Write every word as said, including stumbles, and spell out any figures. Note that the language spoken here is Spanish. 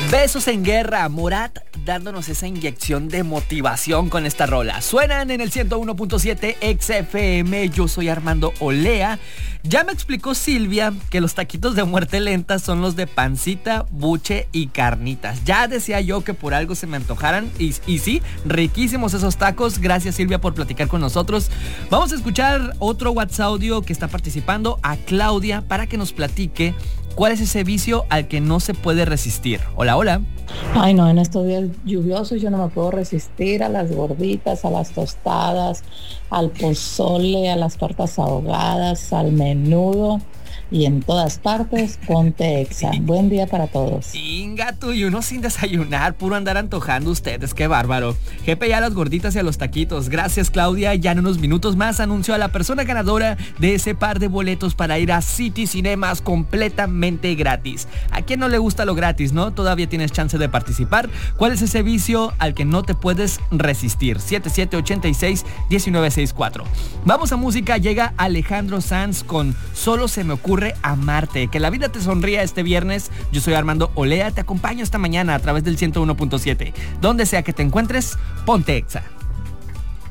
Besos en guerra, Morat dándonos esa inyección de motivación con esta rola. Suenan en el ciento uno punto siete X F M, yo soy Armando Olea. Ya me explicó Silvia que los taquitos de muerte lenta son los de pancita, buche y carnitas. Ya decía yo que por algo se me antojaran y, y sí, riquísimos esos tacos. Gracias Silvia por platicar con nosotros. Vamos a escuchar otro WhatsApp audio que está participando, a Claudia, para que nos platique cuál es ese vicio al que no se puede resistir. Hola, hola. Ay, no, en estos días lluviosos yo no me puedo resistir a las gorditas, a las tostadas, al pozole, a las tortas ahogadas, al menudo. Y en todas partes, ponte Exa. Buen día para todos. Inga tú, y uno sin desayunar, puro andar antojando ustedes, qué bárbaro. G P a las gorditas y a los taquitos. Gracias Claudia, ya en unos minutos más anuncio a la persona ganadora de ese par de boletos para ir a City Cinemas completamente gratis. ¿A quién no le gusta lo gratis, no? Todavía tienes chance de participar. ¿Cuál es ese vicio al que no te puedes resistir? siete siete ocho seis, uno nueve seis cuatro. Vamos a música, llega Alejandro Sanz con Solo se me ocurre amarte. Que la vida te sonría este viernes. Yo soy Armando Olea, te acompaño esta mañana a través del ciento uno punto siete. Donde sea que te encuentres, ponte Exa.